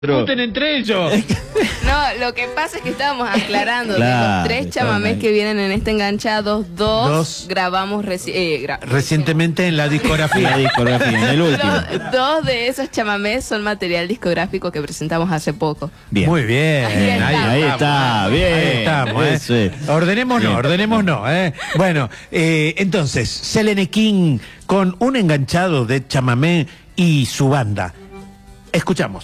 Discuten entre ellos. No, lo que pasa es que estábamos aclarando Claro, de los 3 chamamés que vienen en este enganchados, dos grabamos Recientemente en la discografía. En el último. Dos de esos chamamés son material discográfico que presentamos hace poco. Bien. Muy bien. Ahí está, bien. Ahí estamos, Eso es. Ordenémonos, ¿eh? Bueno, entonces, Selene King con un enganchado de chamamé y su banda. Escuchamos.